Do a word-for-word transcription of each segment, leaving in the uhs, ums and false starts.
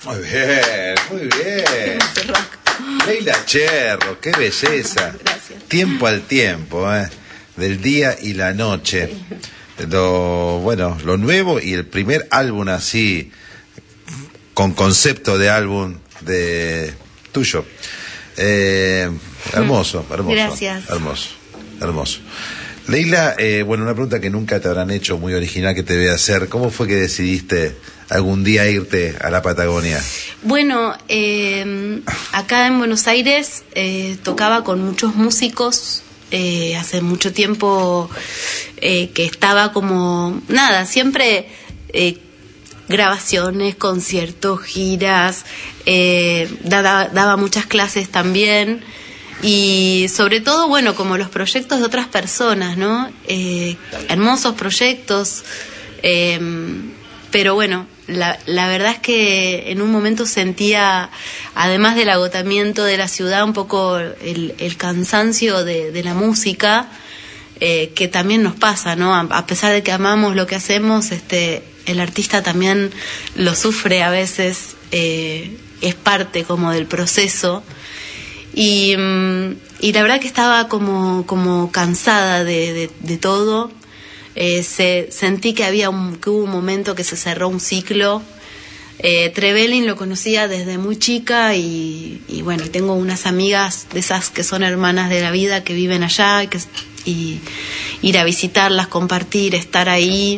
Muy bien, muy bien. Leila Cherro, qué belleza. Gracias. Tiempo al tiempo, ¿eh? Del día y la noche. Lo, bueno, lo nuevo y el primer álbum así, con concepto de álbum de tuyo. Eh, hermoso, hermoso. Gracias. Hermoso, hermoso. Leila, eh, bueno, una pregunta que nunca te habrán hecho, muy original, que te voy a hacer. ¿Cómo fue que decidiste algún día irte a la Patagonia? Bueno, eh, acá en Buenos Aires eh, tocaba con muchos músicos. Eh, hace mucho tiempo eh, que estaba como, nada, siempre eh, grabaciones, conciertos, giras, eh, daba, daba muchas clases también. Y sobre todo, bueno, como los proyectos de otras personas, ¿no? Eh, hermosos proyectos, eh, pero bueno, la, la verdad es que en un momento sentía, además del agotamiento de la ciudad, un poco el, el cansancio de, de la música, eh, que también nos pasa, ¿no? A, a pesar de que amamos lo que hacemos, este, el artista también lo sufre a veces, eh, es parte como del proceso. Y, y la verdad que estaba como, como cansada de, de, de todo. Eh, se, sentí que había un, que hubo un momento que se cerró un ciclo. Eh, Trevelin lo conocía desde muy chica y, y bueno, tengo unas amigas de esas que son hermanas de la vida que viven allá y, que, y ir a visitarlas, compartir, estar ahí.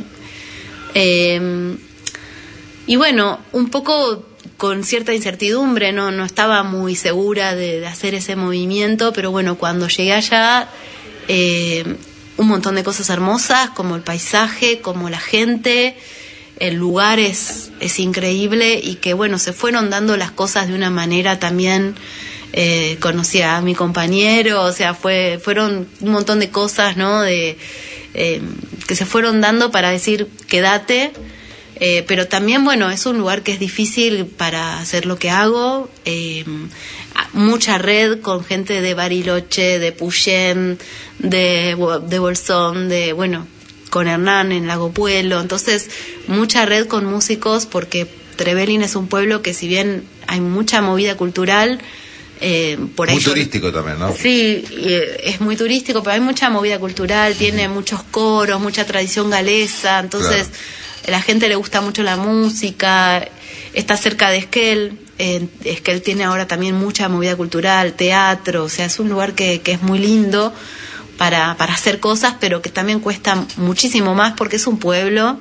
Eh, y bueno, un poco con cierta incertidumbre, no no estaba muy segura de, de hacer ese movimiento, pero bueno, cuando llegué allá, eh, un montón de cosas hermosas, como el paisaje, como la gente, el lugar es, es increíble y que bueno, se fueron dando las cosas de una manera también, eh, conocí a mi compañero, o sea, fue fueron un montón de cosas, ¿no? De, eh, que se fueron dando para decir, quédate. Eh, pero también, bueno, es un lugar que es difícil para hacer lo que hago. Eh, mucha red con gente de Bariloche, de Puyén, de, de Bolsón, de, bueno, con Hernán en Lago Puelo. Entonces, mucha red con músicos, porque Trevelin es un pueblo que, si bien hay mucha movida cultural, eh, por ahí muy turístico también, ¿no? Sí, eh, es muy turístico, pero hay mucha movida cultural, tiene muchos coros, mucha tradición galesa, entonces... Claro. La gente le gusta mucho la música, está cerca de Esquel, eh, Esquel tiene ahora también mucha movida cultural, teatro, o sea, es un lugar que, que es muy lindo para, para hacer cosas, pero que también cuesta muchísimo más porque es un pueblo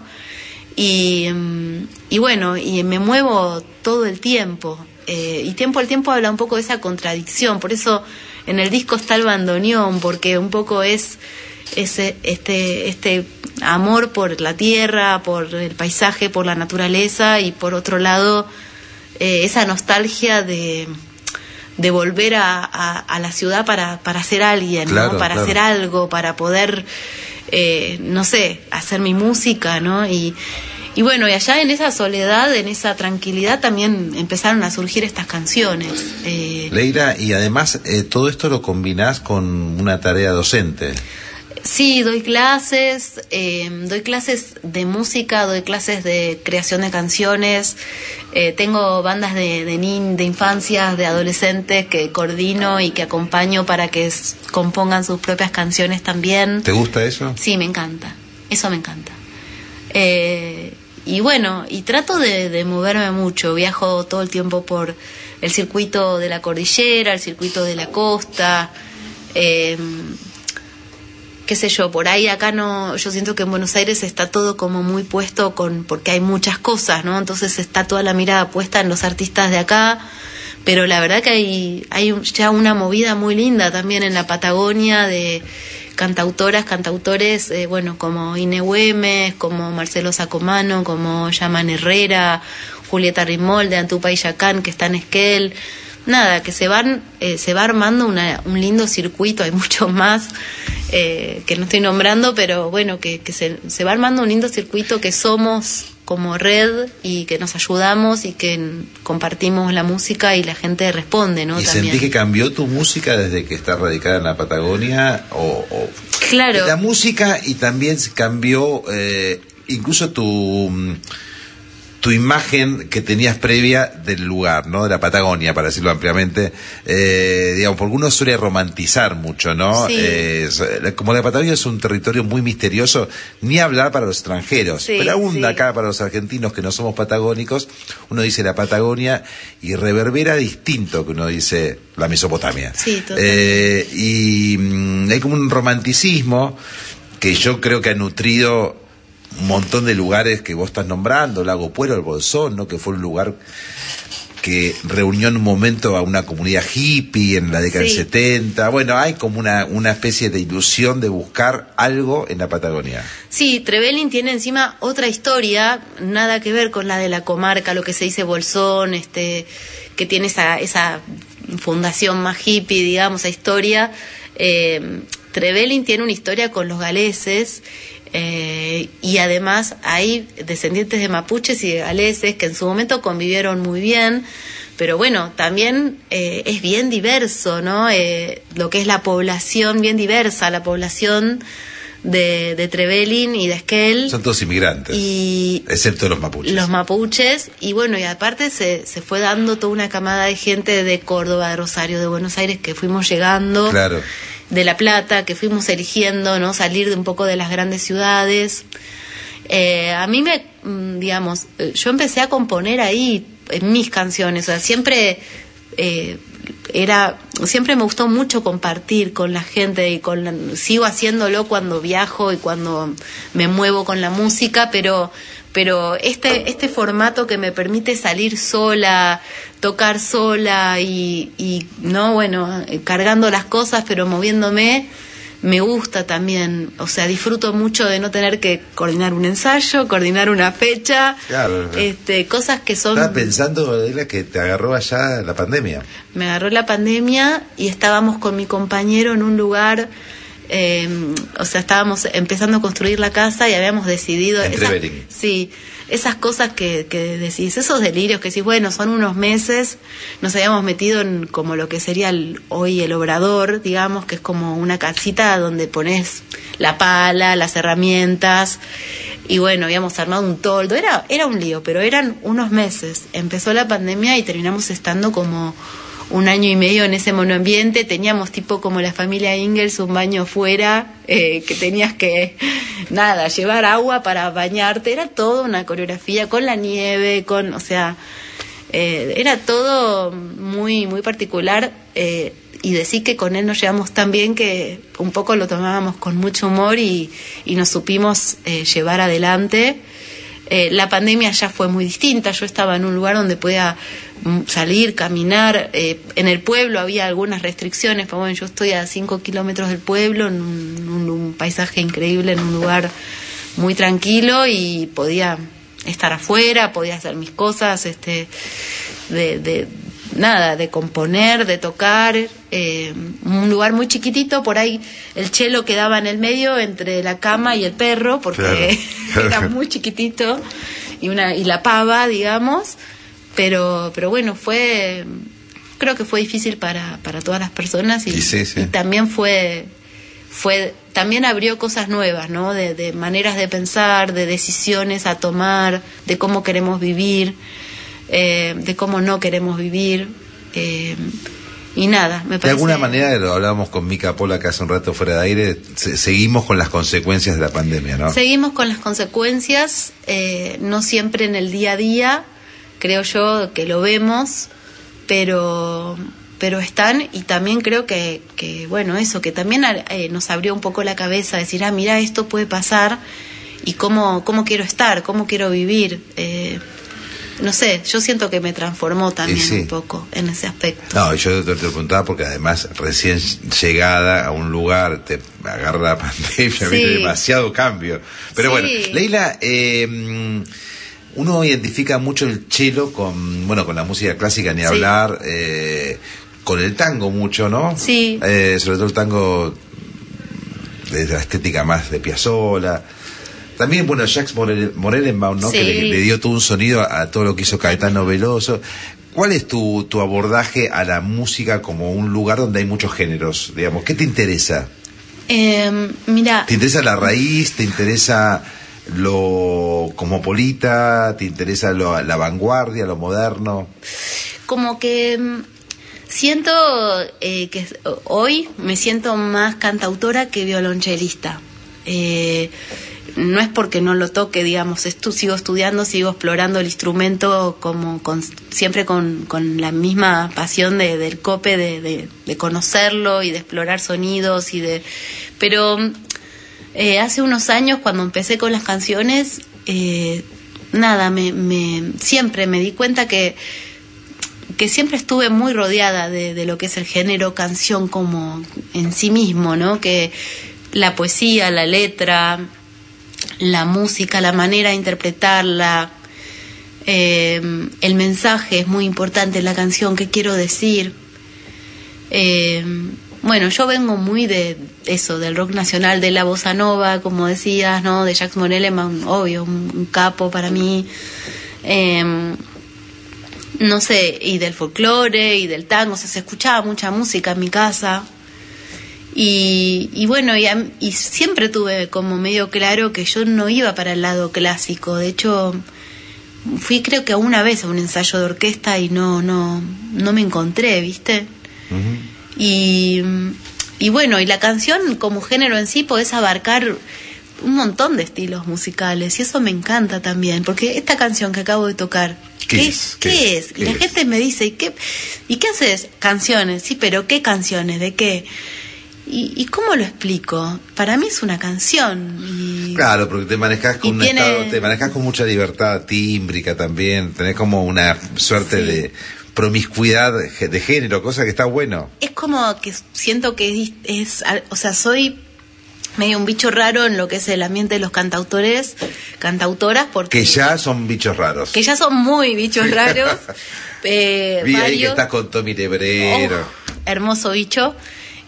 y, y bueno, y me muevo todo el tiempo, eh, y tiempo al tiempo habla un poco de esa contradicción, por eso en el disco está el bandoneón, porque un poco es ese este este amor por la tierra, por el paisaje, por la naturaleza, y por otro lado eh, esa nostalgia de, de volver a, a, a la ciudad para, para ser alguien, claro, ¿no? Para claro. hacer algo, para poder, eh, no sé, hacer mi música, ¿no? Y, y bueno, y allá en esa soledad, en esa tranquilidad, también empezaron a surgir estas canciones. Eh, Leila, y además eh, todo esto lo combinás con una tarea docente. Sí, doy clases, eh, doy clases de música, doy clases de creación de canciones, eh, tengo bandas de, de, nin, de infancias, de adolescentes que coordino y que acompaño para que s- compongan sus propias canciones también. ¿Te gusta eso? Sí, me encanta, eso me encanta. Eh, y bueno, y trato de, de moverme mucho, viajo todo el tiempo por el circuito de la cordillera, el circuito de la costa, eh, qué sé yo, por ahí acá no, yo siento que en Buenos Aires está todo como muy puesto con, porque hay muchas cosas, ¿no? Entonces está toda la mirada puesta en los artistas de acá, pero la verdad que hay, hay ya una movida muy linda también en la Patagonia de cantautoras, cantautores, eh, bueno, como Ine Güemes, como Marcelo Sacomano, como Yaman Herrera, Julieta Rimol de Antupay Yacán, que está en Esquel. Nada, que se van eh, se va armando una, un lindo circuito, hay muchos más eh, que no estoy nombrando, pero bueno, que, que se, se va armando un lindo circuito, que somos como red y que nos ayudamos y que compartimos la música y la gente responde, ¿no? ¿Y también. sentís que cambió tu música desde que estás radicada en la Patagonia? O, o... Claro. La música, y también cambió eh, incluso tu... tu imagen que tenías previa del lugar, ¿no? De la Patagonia, para decirlo ampliamente, eh, digamos, porque uno suele romantizar mucho, ¿no? Sí. Eh, como la Patagonia es un territorio muy misterioso, ni hablar para los extranjeros, sí, pero aún sí. acá para los argentinos que no somos patagónicos, uno dice la Patagonia y reverbera distinto que uno dice la Mesopotamia. Sí, eh, y mmm, hay como un romanticismo que yo creo que ha nutrido un montón de lugares que vos estás nombrando, Lago Puero, el Bolsón, ¿no? Que fue un lugar que reunió en un momento a una comunidad hippie en la década sí. del setenta. Bueno, hay como una, una especie de ilusión de buscar algo en la Patagonia. Sí, Trevelin tiene encima otra historia, nada que ver con la de la comarca, lo que se dice Bolsón, este, que tiene esa, esa fundación más hippie, digamos, esa historia. Eh, Trevelin tiene una historia con los galeses. Eh, y además hay descendientes de mapuches y de galeses que en su momento convivieron muy bien, pero bueno, también eh, es bien diverso, ¿no? Eh, lo que es la población, bien diversa, la población de, de Trevelin y de Esquel. Son todos inmigrantes, y excepto los mapuches. Los mapuches, y bueno, y aparte se, se fue dando toda una camada de gente de Córdoba, de Rosario, de Buenos Aires, que fuimos llegando. Claro. De La Plata, que fuimos eligiendo, ¿no? Salir de un poco de las grandes ciudades. Eh, a mí me, digamos, yo empecé a componer ahí en mis canciones, o sea, siempre eh, era, siempre me gustó mucho compartir con la gente y con la, sigo haciéndolo cuando viajo y cuando me muevo con la música, pero pero este este formato que me permite salir sola, tocar sola y, y no, bueno, cargando las cosas pero moviéndome, me gusta también. O sea, disfruto mucho de no tener que coordinar un ensayo, coordinar una fecha, claro, este cosas que son... Estaba pensando, Adela, que te agarró allá la pandemia. Me agarró la pandemia y estábamos con mi compañero en un lugar... Eh, o sea, estábamos empezando a construir la casa y habíamos decidido esas, sí, esas cosas que, que decís, esos delirios que decís, bueno, son unos meses, nos habíamos metido en como lo que sería el, hoy el obrador, digamos, que es como una casita donde pones la pala, las herramientas, y bueno, habíamos armado un toldo, era, era un lío, pero eran unos meses. Empezó la pandemia y terminamos estando como un año y medio en ese monoambiente. Teníamos tipo como la familia Ingalls, un baño afuera, eh, que tenías que, nada, llevar agua para bañarte, era toda una coreografía con la nieve, con, o sea, eh, era todo muy, muy particular, eh, y decir que con él nos llevamos tan bien que un poco lo tomábamos con mucho humor y, y nos supimos eh, llevar adelante. Eh, la pandemia ya fue muy distinta, yo estaba en un lugar donde podía salir, caminar, eh, en el pueblo había algunas restricciones, pero bueno, yo estoy a cinco kilómetros del pueblo, en un, un, un paisaje increíble, en un lugar muy tranquilo y podía estar afuera, podía hacer mis cosas, este, de, de nada, de componer, de tocar, eh, un lugar muy chiquitito, por ahí el cello quedaba en el medio entre la cama y el perro, porque claro. Era muy chiquitito, y una y la pava, digamos, pero pero bueno, fue, creo que fue difícil para para todas las personas y, sí, sí, sí. y también fue fue también abrió cosas nuevas, ¿no? De, de maneras de pensar, de decisiones a tomar, de cómo queremos vivir. Eh, de cómo no queremos vivir, eh, y nada, me parece... De alguna manera, lo hablábamos con Mica Pola que hace un rato fuera de aire, se, seguimos con las consecuencias de la pandemia, ¿no? Seguimos con las consecuencias, eh, no siempre en el día a día, creo yo que lo vemos, pero pero están, y también creo que, que bueno, eso, que también eh, nos abrió un poco la cabeza, decir, ah, mira, esto puede pasar, y cómo, cómo quiero estar, cómo quiero vivir, eh, no sé, yo siento que me transformó también sí. un poco en ese aspecto. No, yo te, te preguntaba porque además recién llegada a un lugar te agarra la pandemia, sí. Viste, demasiado cambio. Pero sí. Bueno, Leila, eh, uno identifica mucho el cello con, bueno, con la música clásica, ni sí. hablar, eh, con el tango mucho, ¿no? Sí. Eh, sobre todo el tango de la estética más de Piazzolla. También, bueno, Jacques Morelenbaum, ¿no? Sí. Que le, le dio todo un sonido a, a todo lo que hizo Caetano Veloso. ¿Cuál es tu, tu abordaje a la música como un lugar donde hay muchos géneros? Digamos, ¿qué te interesa? Eh, mira... ¿Te interesa la raíz? ¿Te interesa lo cosmopolita, te interesa lo, la vanguardia, lo moderno. Como que siento eh, que hoy me siento más cantautora que violonchelista. Eh, no es porque no lo toque, digamos, estu- sigo estudiando, sigo explorando el instrumento como con, siempre con, con la misma pasión de, del cope, de, de, de conocerlo y de explorar sonidos y de, pero eh, hace unos años cuando empecé con las canciones, eh, nada, me, me siempre me di cuenta que que siempre estuve muy rodeada de, de lo que es el género canción como en sí mismo, ¿no? Que la poesía, la letra, la música, la manera de interpretarla, eh, el mensaje es muy importante en la canción, qué quiero decir. Eh, bueno, yo vengo muy de eso, del rock nacional, de la bossa nova, como decías, ¿no? De Jacques Moreeleman, obvio, un, un capo para mí. Eh, no sé, y del folclore y del tango, o sea, se escuchaba mucha música en mi casa. Y, y bueno, y, y siempre tuve como medio claro que yo no iba para el lado clásico. De hecho, fui creo que una vez a un ensayo de orquesta y no no no me encontré, ¿viste? Uh-huh. Y, y bueno, y la canción como género en sí podés abarcar un montón de estilos musicales y eso me encanta también, porque esta canción que acabo de tocar, ¿qué, ¿qué es? ¿Qué, ¿Qué es? ¿Qué la es? Gente me dice, ¿y qué, ¿y qué haces? Canciones, sí, pero ¿qué canciones? ¿De qué? ¿Y, ¿Y cómo lo explico? Para mí es una canción. Y, claro, porque te manejas con un tiene... estado, te manejas con mucha libertad tímbrica también, tenés como una suerte sí. de promiscuidad de género, cosa que está bueno. Es como que siento que es, es, o sea, soy medio un bicho raro en lo que es el ambiente de los cantautores, cantautoras, porque... Que ya son bichos raros. Que ya son muy bichos raros. eh, Vi varios. ahí que estás con Tommy Lebrero. Oh, hermoso bicho.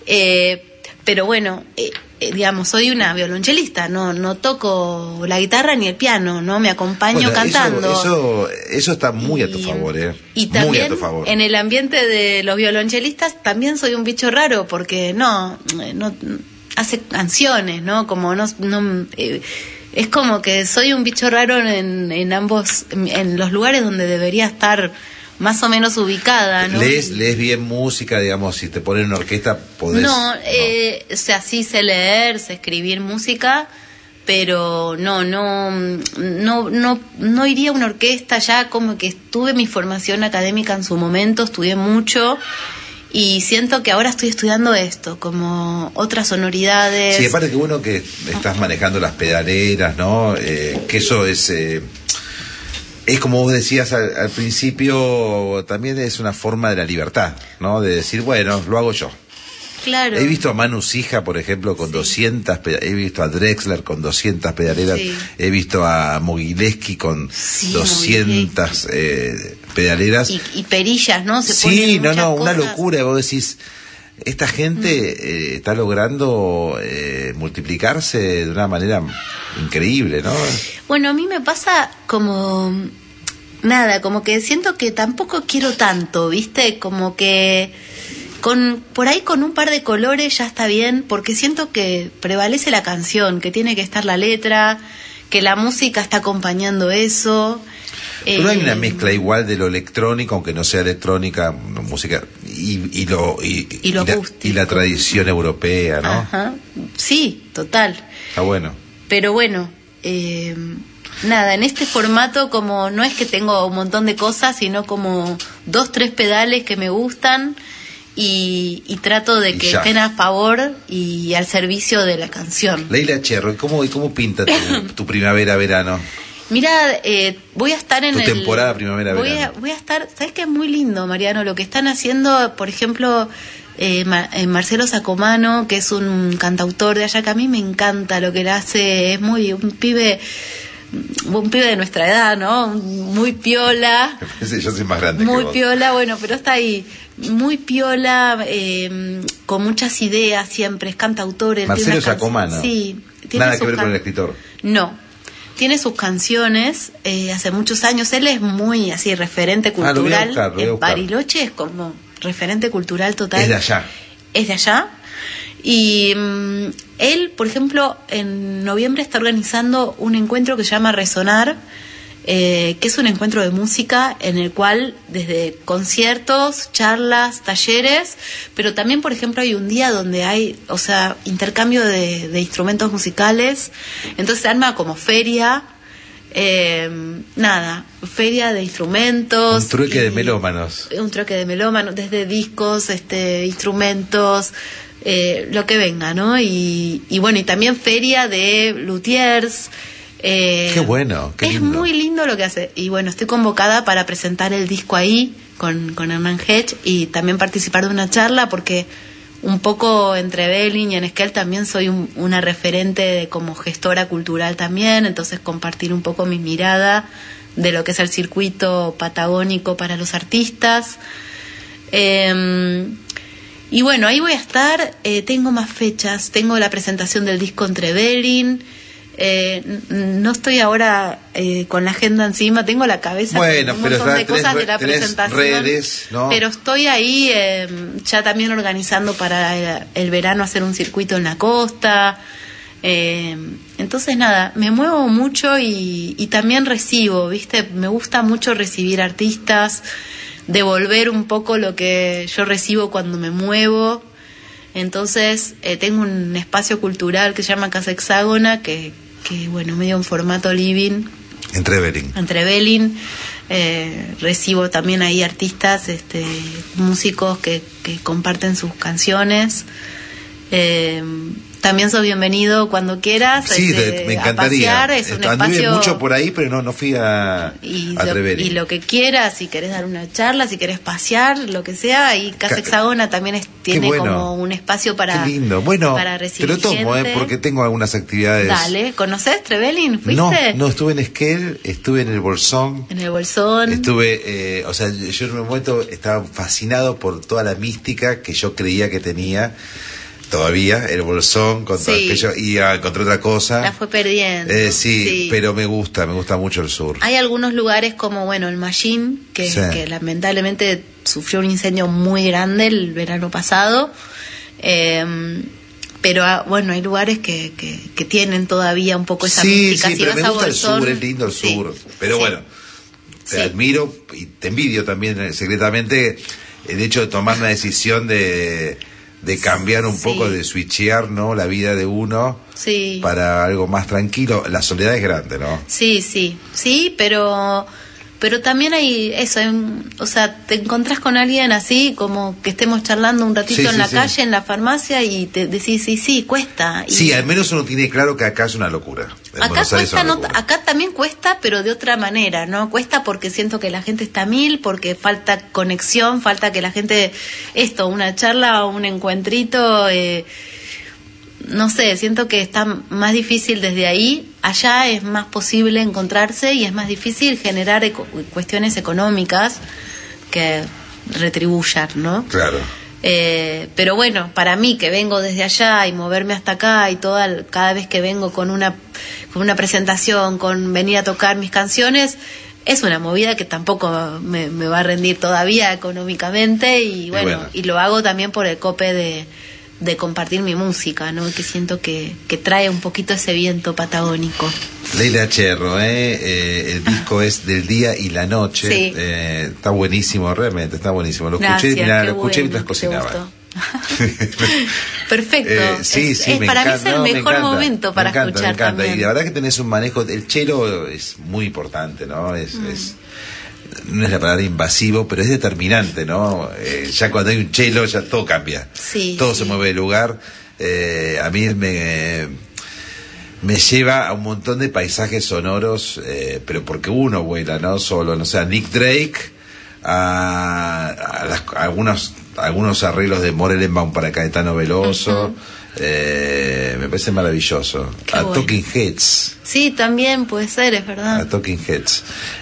Eh, pero bueno, eh, eh, digamos, soy una violonchelista, no no toco la guitarra ni el piano, no me acompaño bueno, cantando. Eso, eso, eso está muy y, a tu favor, ¿eh? Y también muy a tu favor. En el ambiente de los violonchelistas también soy un bicho raro, porque no, no hace canciones, ¿no? Como no... no eh, es como que soy un bicho raro en, en ambos, en los lugares donde debería estar más o menos ubicada, ¿no? ¿Lees, lees bien música, digamos, si te ponen una orquesta podés? No, no. Eh, o sea, sí sé leer, sé escribir música, pero no, no, no, no, no iría a una orquesta. Ya como que tuve mi formación académica en su momento, estudié mucho y siento que ahora estoy estudiando esto, como otras sonoridades. Sí, aparte que uno que estás manejando las pedaleras, ¿no? Eh, que eso es... Eh, Es como vos decías al, al principio, también es una forma de la libertad, ¿no? De decir, bueno, lo hago yo. Claro. He visto a Manu Sija, por ejemplo, con sí. doscientas, he visto a Drexler con doscientas pedaleras, sí. he visto a Mogileski con sí, doscientas eh, pedaleras. Y, y perillas, ¿no? Se sí, no, no, cosas. Una locura. Vos decís, esta gente mm. eh, está logrando eh, multiplicarse de una manera increíble, ¿no? Bueno, a mí me pasa como... Nada, como que siento que tampoco quiero tanto, ¿viste? Como que con por ahí con un par de colores ya está bien, porque siento que prevalece la canción, que tiene que estar la letra, que la música está acompañando eso. Pero eh, hay una mezcla igual de lo electrónico, aunque no sea electrónica, música, y, y lo y, y, lo y, la, y la tradición europea, ¿no? Ajá, sí, total. Está bueno. Pero bueno, eh, nada, en este formato como no es que tengo un montón de cosas, sino como dos, tres pedales que me gustan y, y trato de que estén a favor y al servicio de la canción. Leila Cherro, ¿cómo, cómo pinta tu, tu primavera-verano? Mira, eh, voy a estar en tu el... temporada primavera-verano. Voy a, voy a estar... ¿Sabes qué? Es muy lindo, Mariano, lo que están haciendo, por ejemplo... Eh, Mar- eh, Marcelo Sacomano, que es un cantautor de allá, que a mí me encanta lo que él hace, es muy un pibe un pibe de nuestra edad, ¿no? Muy piola. Sí, yo soy más grande muy que vos. Piola, bueno, pero está ahí, muy piola, eh, con muchas ideas siempre, es cantautor. Él Marcelo tiene una Sacomano. can- Sí. Tiene Nada que ver can- con el escritor. No. Tiene sus canciones, eh, hace muchos años, él es muy así, referente Ah, lo voy a cultural. buscar, lo voy a En buscar. Bariloche es como referente cultural total. Es de allá. Es de allá. Y um, él, por ejemplo, en noviembre está organizando un encuentro que se llama Resonar, eh, que es un encuentro de música en el cual desde conciertos, charlas, talleres, pero también, por ejemplo, hay un día donde hay, o sea, intercambio de, de instrumentos musicales, entonces se arma como feria, eh, nada, feria de instrumentos. Un trueque de melómanos. Un trueque de melómanos, desde discos, este, instrumentos, eh, lo que venga, ¿no? Y, y bueno, y también feria de luthiers. Eh, qué bueno, qué es lindo. muy lindo lo que hace. Y bueno, estoy convocada para presentar el disco ahí con, con Hernán Hedge y también participar de una charla, porque un poco entre Belin y en Esquel también soy un, una referente de, como gestora cultural también, entonces compartir un poco mi mirada de lo que es el circuito patagónico para los artistas. Eh, y bueno, ahí voy a estar, eh, tengo más fechas, tengo la presentación del disco entre Belin. Eh, no estoy ahora eh, con la agenda encima, tengo la cabeza bueno, con un pero montón de tenés, cosas de la tenés presentación, redes, ¿no? Pero estoy ahí eh, ya también organizando para el, el verano hacer un circuito en la costa, eh, entonces nada, me muevo mucho y, y también recibo, ¿viste? Me gusta mucho recibir artistas, devolver un poco lo que yo recibo cuando me muevo. Entonces eh, tengo un espacio cultural que se llama Casa Hexágona, que, que bueno, medio en formato living. Entre Belin. Entre Belin. Eh, recibo también ahí artistas, este, músicos que, que comparten sus canciones. Eh, también sos bienvenido cuando quieras. Sí, este, de, me encantaría. A pasear, es un Anduve espacio mucho por ahí, pero no, no fui a, y, a lo, Belin. y lo que quieras, si querés dar una charla, si querés pasear, lo que sea. Y Casa Ca- Hexágona también es, tiene bueno. como un espacio para, Qué lindo. Bueno, para te recibir lo tomo, gente. eh, porque tengo algunas actividades. Dale, ¿conocés Trevelin? ¿Fuiste? No, no, estuve en Esquel, estuve en el Bolsón. En el Bolsón. Estuve, eh, o sea, yo en un momento estaba fascinado por toda la mística que yo creía que tenía. Todavía, el Bolsón, con todo Sí. aquello, y ah, encontré otra cosa. La fue perdiendo. Eh, sí, Sí. pero me gusta, me gusta mucho el sur. Hay algunos lugares como, bueno, el Machín, que, Sí. que lamentablemente sufrió un incendio muy grande el verano pasado. Eh, pero ah, bueno, hay lugares que, que, que tienen todavía un poco esa Sí, mística. sí, Si pero vas me a gusta el Bolsón, sur, es lindo el sí, sur. Pero sí. bueno, te Sí. admiro y te envidio también eh, secretamente el hecho de tomar una decisión de, de cambiar un Sí. poco, de switchear, ¿no? La vida de uno Sí. para algo más tranquilo. La soledad es grande, ¿no? Sí, sí, sí, pero pero también hay eso, hay un- o sea, te encontrás con alguien así, como que estemos charlando un ratito Sí, en sí, la sí. calle, en la farmacia, y te decís, sí, sí, cuesta. Y Sí, al menos uno tiene claro que acá es una locura. En acá Buenos Aires es cuesta, una no, locura. acá también cuesta, pero de otra manera, ¿no? Cuesta porque siento que la gente está a mil, porque falta conexión, falta que la gente, esto, una charla o un encuentrito, eh, no sé, siento que está más difícil desde ahí. Allá es más posible encontrarse y es más difícil generar eco- cuestiones económicas que retribuyan, ¿no? Claro. Eh, pero bueno, para mí que vengo desde allá y moverme hasta acá y toda, cada vez que vengo con una, con una presentación, con venir a tocar mis canciones, es una movida que tampoco me, me va a rendir todavía económicamente y bueno, y bueno. y lo hago también por el cope de, de compartir mi música, ¿no? Que siento que, que trae un poquito ese viento patagónico. Leila Cherro, ¿eh? Eh, el disco es Del Día y la Noche. Sí. Eh, está buenísimo, realmente, está buenísimo. Lo Gracias, escuché, mirá, qué lo escuché bueno, mientras que te cocinaba. gustó. Perfecto. Eh, sí, es, sí, es me para encanta, mí es el no, me mejor encanta, momento para me encanta, escuchar me encanta. también. Y la verdad que tenés un manejo, el chelo es muy importante, ¿no? Es, Mm. es no es la palabra invasivo, pero es determinante, ¿no? Eh, ya cuando hay un chelo ya todo cambia, Sí, todo sí. se mueve de lugar. Eh, a mí me me lleva a un montón de paisajes sonoros, eh, pero porque uno vuela, ¿no? Solo, no sé, a Nick Drake, a, a, las- a algunos algunos arreglos de Morelenbaum para Caetano Veloso. Ujú. eh, me parece maravilloso. Qué a bueno. Talking Heads. Sí, también puede ser, es A verdad. Talking Heads.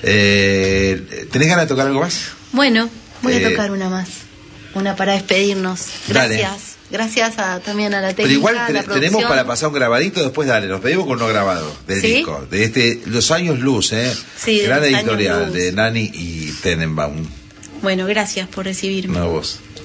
Eh, ¿Tenés ganas de tocar algo más? Bueno, voy Eh, a tocar una más. Una para despedirnos. Dale. Gracias. Gracias a, también a la técnica, Pero igual a te- la tenemos producción. para pasar un grabadito, después dale, nos pedimos con uno grabado del ¿Sí? disco, de este Los Años Luz, ¿eh? Sí, de Gran Los Años editorial Luz. de Nani y Tenenbaum. Bueno, gracias por recibirme. No vos.